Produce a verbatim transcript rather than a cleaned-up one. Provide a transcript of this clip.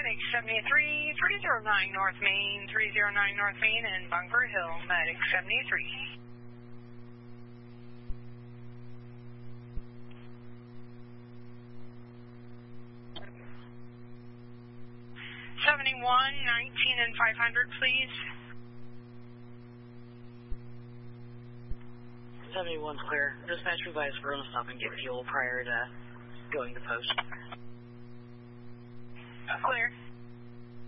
Medic seventy-three, three oh nine North Main, three oh nine North Main and Bunker Hill, Medic seventy-three. seventy-one, nineteen and five hundred, please. seventy-one's clear. Dispatch advise we're going to stop and get fuel prior to going to post. Clear.